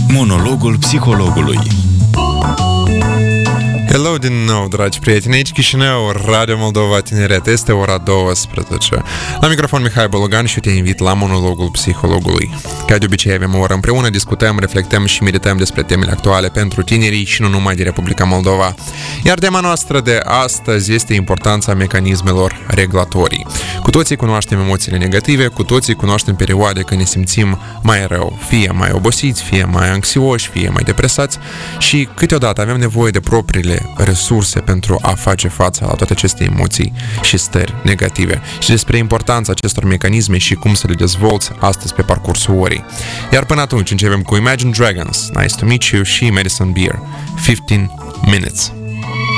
Monologul psihologului. Hello din nou, dragi prieteni, aici Chișinău, Radio Moldova Tineret, este ora 12. La microfon Mihai Bologan și te invit la Monologul Psihologului. Ca de obicei avem o oră împreună, discutăm, reflectăm și medităm despre temele actuale pentru tinerii și nu numai din Republica Moldova. Iar tema noastră de astăzi este importanța mecanismelor reglatorii. Cu toții cunoaștem emoțiile negative, cu toții cunoaștem perioade când ne simțim mai rău, fie mai obosiți, fie mai anxioși, fie mai depresați și câteodată avem nevoie de propriile resurse pentru a face față la toate aceste emoții și stări negative. Și despre importanța acestor mecanisme și cum să le dezvolți astăzi pe parcursul orei. Iar până atunci începem cu Imagine Dragons, Nice to Meet You și Madison Beer, 15 Minutes.